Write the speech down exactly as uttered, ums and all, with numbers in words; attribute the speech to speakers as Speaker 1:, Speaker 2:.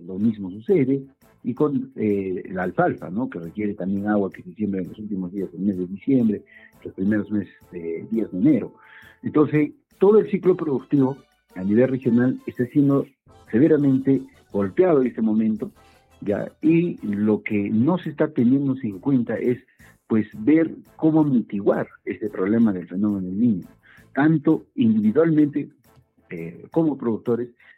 Speaker 1: lo mismo sucede, y con eh, la alfalfa, ¿no? Que requiere también agua, que se siembra en los últimos días del mes de diciembre, los primeros meses de, días de enero. Entonces, todo el ciclo productivo a nivel regional está siendo severamente golpeado en este momento, ¿ya? Y lo que no se está teniendo en cuenta es pues ver cómo mitigar este problema del fenómeno del Niño, tanto individualmente eh, como productores,